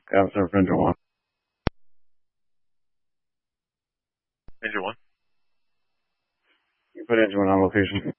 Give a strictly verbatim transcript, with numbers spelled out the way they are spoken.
Captain for Angel one. Angel one. You put Angel one on location.